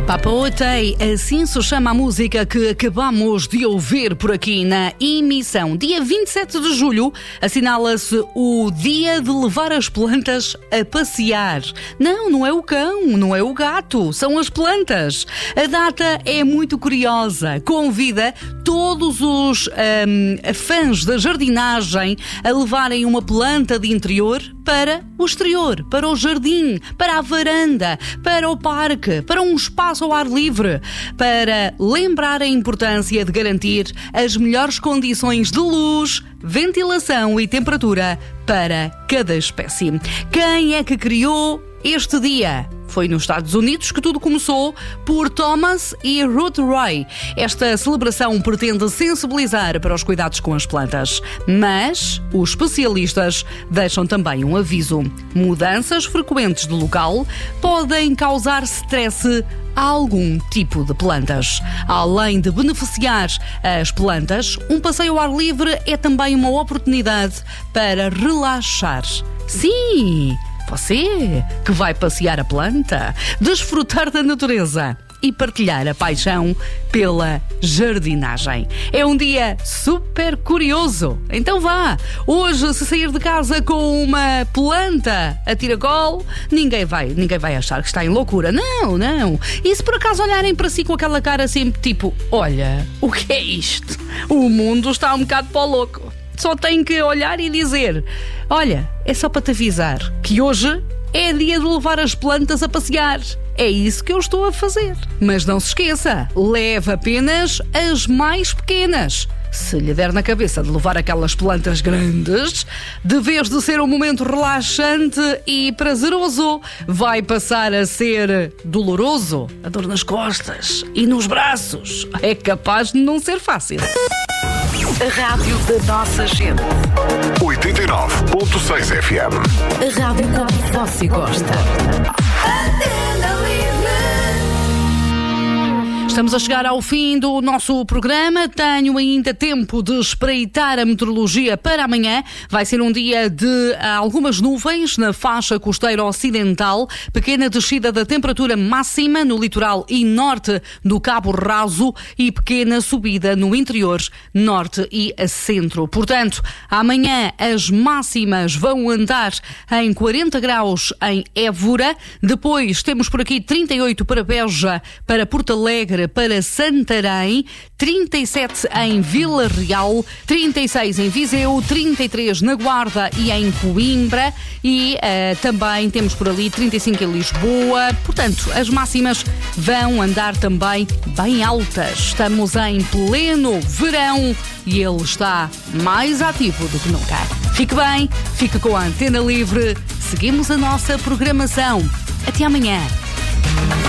Papa Otei, assim se chama a música que acabamos de ouvir por aqui na emissão. Dia 27 de julho assinala-se o dia de levar as plantas a passear. Não é o cão, não é o gato, são as plantas. A data é muito curiosa, convida todos os fãs da jardinagem a levarem uma planta de interior para o exterior, para o jardim, para a varanda, para o parque, para um espaço ao ar livre, para lembrar a importância de garantir as melhores condições de luz, ventilação e temperatura para cada espécie. Quem é que criou este dia? Foi nos Estados Unidos que tudo começou por Thomas e Ruth Roy. Esta celebração pretende sensibilizar para os cuidados com as plantas. Mas os especialistas deixam também um aviso. Mudanças frequentes de local podem causar stress a algum tipo de plantas. Além de beneficiar as plantas, um passeio ao ar livre é também uma oportunidade para relaxar. Sim! Você que vai passear a planta, desfrutar da natureza e partilhar a paixão pela jardinagem. É um dia super curioso. Então vá! Hoje, se sair de casa com uma planta a tiracolo, ninguém vai achar que está em loucura. Não. E se por acaso olharem para si com aquela cara sempre tipo, olha, o que é isto? O mundo está um bocado para o louco. Só tem que olhar e dizer, olha, é só para te avisar que hoje é dia de levar as plantas a passear. É isso que eu estou a fazer. Mas não se esqueça, leve apenas as mais pequenas. Se lhe der na cabeça de levar aquelas plantas grandes, de vez de ser um momento relaxante e prazeroso, vai passar a ser doloroso. A dor nas costas e nos braços. É capaz de não ser fácil. A rádio da nossa gente. 89.6 FM. A rádio como você gosta. Estamos a chegar ao fim do nosso programa. Tenho ainda tempo de espreitar a meteorologia para amanhã. Vai ser um dia de algumas nuvens na faixa costeira ocidental, pequena descida da temperatura máxima no litoral e norte do Cabo Raso e pequena subida no interior, norte e centro. Portanto, amanhã as máximas vão andar em 40 graus em Évora. Depois temos por aqui 38 para Beja, para Porto Alegre, para Santarém, 37 em Vila Real, 36 em Viseu, 33 na Guarda e em Coimbra e também temos por ali 35 em Lisboa. Portanto, as máximas vão andar também bem altas. Estamos em pleno verão e ele está mais ativo do que nunca. Fique bem, fique com a antena livre. Seguimos a nossa programação. Até amanhã.